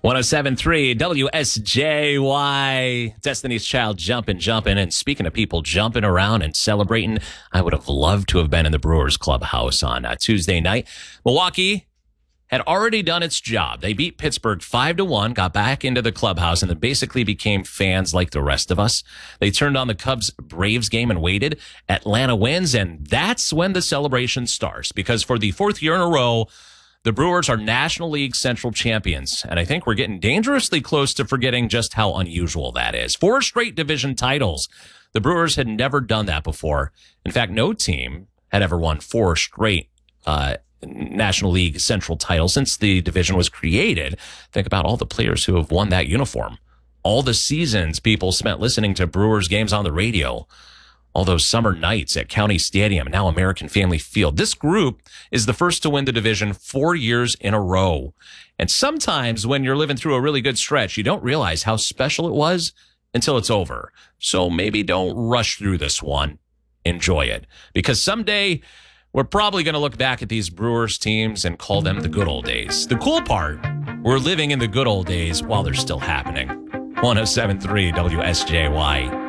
107.3 WSJY. Destiny's Child jumping. And speaking of people jumping around and celebrating, I would have loved to have been in the Brewers clubhouse on Tuesday night. Milwaukee had already done its job. They beat Pittsburgh 5-1, got back into the clubhouse, and then basically became fans like the rest of us. They turned on the Cubs-Braves game and waited. Atlanta wins, and that's when the celebration starts, because for the fourth year in a row, the Brewers are National League Central champions, and I think we're getting dangerously close to forgetting just how unusual that is. 4 straight division titles. The Brewers had never done that before. In fact, no team had ever won 4 straight National League Central titles since the division was created. Think about all the players who have won that uniform. All the seasons people spent listening to Brewers games on the radio. All those summer nights at County Stadium, now American Family Field. This group is the first to win the division 4 years in a row. And sometimes when you're living through a really good stretch, you don't realize how special it was until it's over. So maybe don't rush through this one. Enjoy it. Because someday we're probably going to look back at these Brewers teams and call them the good old days. The cool part, we're living in the good old days while they're still happening. 107.3 WSJY.